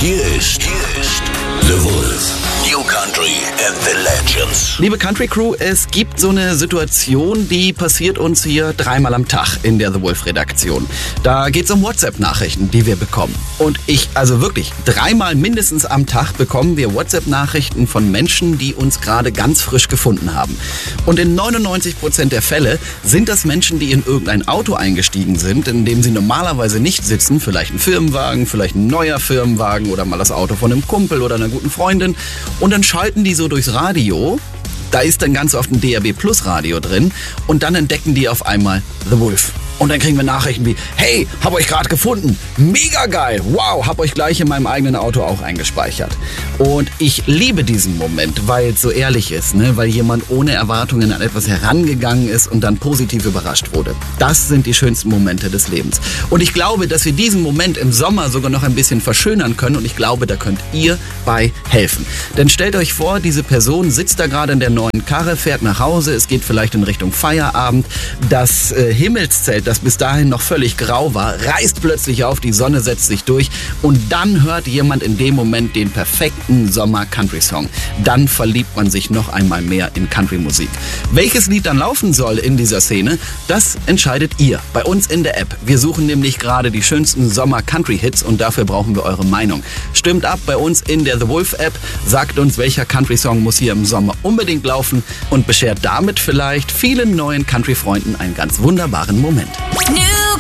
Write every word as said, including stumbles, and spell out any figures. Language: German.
Hier ist, hier ist The Wolf. New Country and the Legends. Liebe Country Crew, es gibt so eine Situation, die passiert uns hier dreimal am Tag in der The Wolf Redaktion. Da geht es um WhatsApp-Nachrichten, die wir bekommen. Und ich, also wirklich, dreimal mindestens am Tag bekommen wir WhatsApp-Nachrichten von Menschen, die uns gerade ganz frisch gefunden haben. Und in neunundneunzig Prozent der Fälle sind das Menschen, die in irgendein Auto eingestiegen sind, in dem sie normalerweise nicht sitzen, vielleicht ein Firmenwagen, vielleicht ein neuer Firmenwagen oder mal das Auto von einem Kumpel oder einer guten Freundin. Und dann schalten die so durchs Radio, da ist dann ganz oft ein D A B Plus Radio drin und dann entdecken die auf einmal The Wolf. Und dann kriegen wir Nachrichten wie, hey, hab euch gerade gefunden, mega geil, wow, hab euch gleich in meinem eigenen Auto auch eingespeichert. Und ich liebe diesen Moment, weil es so ehrlich ist, ne? Weil jemand ohne Erwartungen an etwas herangegangen ist und dann positiv überrascht wurde. Das sind die schönsten Momente des Lebens. Und ich glaube, dass wir diesen Moment im Sommer sogar noch ein bisschen verschönern können und ich glaube, da könnt ihr bei helfen. Denn stellt euch vor, diese Person sitzt da gerade in der neuen Karre, fährt nach Hause, es geht vielleicht in Richtung Feierabend, das äh, Himmelszelt, das bis dahin noch völlig grau war, reißt plötzlich auf, die Sonne setzt sich durch und dann hört jemand in dem Moment den perfekten Sommer-Country-Song. Dann verliebt man sich noch einmal mehr in Country-Musik. Welches Lied dann laufen soll in dieser Szene, das entscheidet ihr bei uns in der App. Wir suchen nämlich gerade die schönsten Sommer-Country-Hits und dafür brauchen wir eure Meinung. Stimmt ab bei uns in der The Wolf-App, sagt uns, welcher Country-Song muss hier im Sommer unbedingt laufen und beschert damit vielleicht vielen neuen Country-Freunden einen ganz wunderbaren Moment. New